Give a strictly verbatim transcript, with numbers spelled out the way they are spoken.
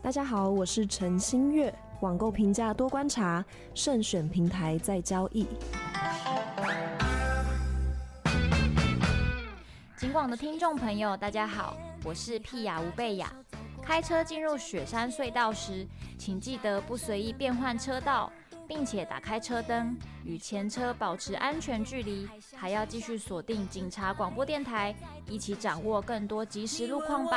大家好，我是陈新月。网购评价多观察，慎选平台再交易。 警广的听众朋友，大家好，我是屁雅吴贝雅。开车进入雪山隧道时，请记得不随意变换车道，并且打开车灯，与前车保持安全距离，还要继续锁定警察广播电台，一起掌握更多即时路况吧。